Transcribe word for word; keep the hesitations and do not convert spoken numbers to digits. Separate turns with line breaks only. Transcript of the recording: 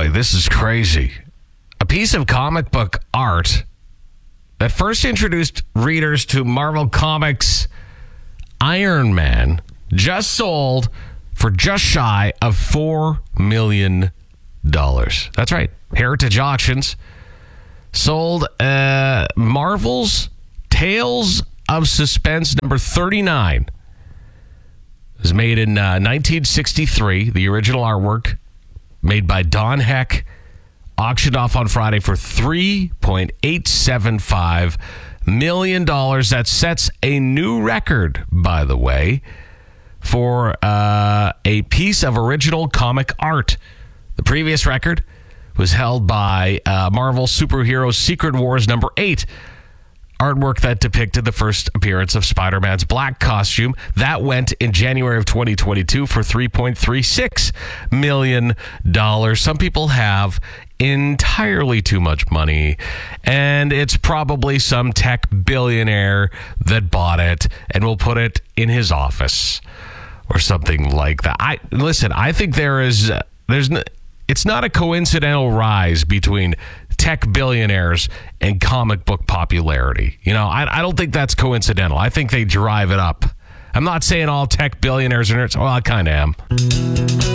boy, this is crazy. A piece of comic book art that first introduced readers to Marvel Comics' Iron Man just sold for just shy of four million dollars. That's right. Heritage Auctions sold uh, Marvel's Tales of Suspense number thirty-nine. It was made in uh, nineteen sixty-three. The original artwork, made by Don Heck, auctioned off on Friday for three point eight seven five million dollars. That sets a new record, by the way, for uh, a piece of original comic art. The previous record was held by uh, Marvel Superhero Secret Wars number eight, artwork that depicted the first appearance of Spider-Man's black costume. That went in January of twenty twenty-two for three point three six million dollars. Some people have entirely too much money, and it's probably some tech billionaire that bought it and will put it in his office or something like that. I listen, I think there is uh, there's no, it's not a coincidental rise between tech billionaires and comic book popularity. You know, I, I don't think that's coincidental. I think they drive it up. I'm not saying all tech billionaires are nerds. Well, I kind of am.